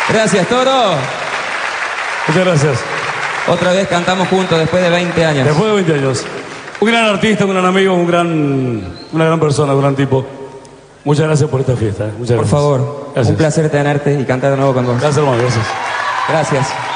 Gracias, Toro. Muchas gracias. Otra vez cantamos juntos después de 20 años. Después de 20 años. Un gran artista, un gran amigo, una gran persona, un gran tipo. Muchas gracias por esta fiesta. Muchas gracias. Por favor, gracias. un placer tenerte y cantar de nuevo con vos. Gracias, hermano. Gracias. Gracias.